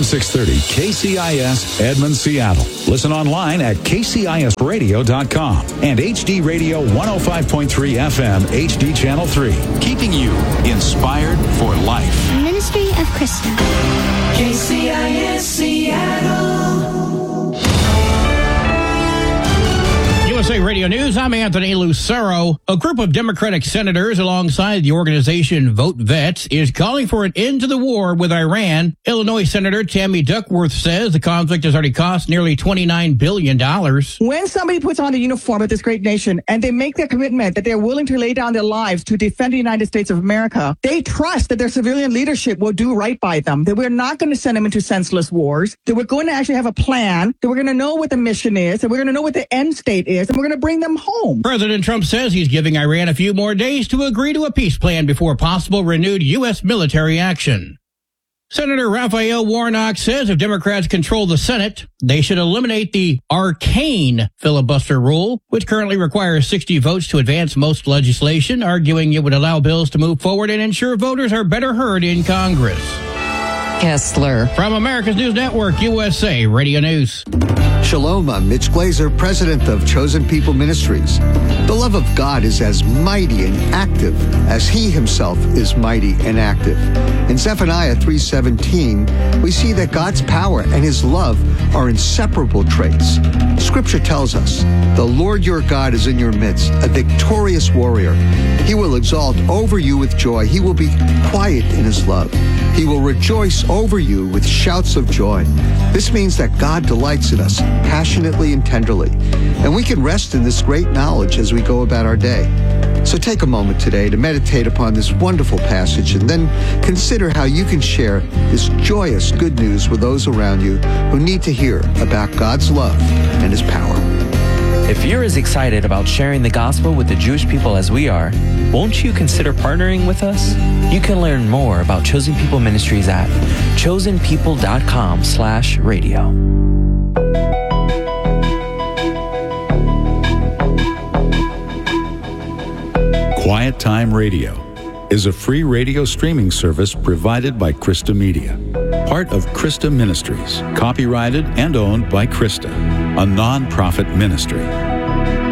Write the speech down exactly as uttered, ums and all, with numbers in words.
six thirty K C I S Edmond, Seattle. Listen online at k c i s radio dot com and H D Radio one oh five point three F M H D Channel three. Keeping you inspired for life. Ministry of Krista. K C I S Seattle. U S A Radio News, I'm Anthony Lucero. A group of Democratic senators alongside the organization Vote Vets is calling for an end to the war with Iran. Illinois Senator Tammy Duckworth says the conflict has already cost nearly twenty-nine billion dollars. When somebody puts on the uniform of this great nation and they make their commitment that they're willing to lay down their lives to defend the United States of America, they trust that their civilian leadership will do right by them, that we're not going to send them into senseless wars, that we're going to actually have a plan, that we're going to know what the mission is, that we're going to know what the end state is, and we're going to bring them home. President Trump says he's giving Iran a few more days to agree to a peace plan before possible renewed U S military action. Senator Raphael Warnock says if Democrats control the Senate, they should eliminate the arcane filibuster rule, which currently requires sixty votes to advance most legislation, arguing it would allow bills to move forward and ensure voters are better heard in Congress. Kessler. From America's News Network, U S A Radio News. Shalom, I'm Mitch Glazer, president of Chosen People Ministries. The love of God is as mighty and active as he himself is mighty and active. In Zephaniah three seventeen, we see that God's power and his love are inseparable traits. Scripture tells us, the Lord your God is in your midst, a victorious warrior. He will exalt over you with joy. He will be quiet in his love. He will rejoice over you with shouts of joy. This means that God delights in us passionately and tenderly, and we can rest in this great knowledge as we go about our day. So take a moment today to meditate upon this wonderful passage and then consider how you can share this joyous good news with those around you who need to hear about God's love and his power. If you're as excited about sharing the gospel with the Jewish people as we are, won't you consider partnering with us? You can learn more about Chosen People Ministries at chosen people dot com slash radio. Quiet Time Radio is a free radio streaming service provided by Krista Media, part of Krista Ministries, copyrighted and owned by Krista, a non-profit ministry.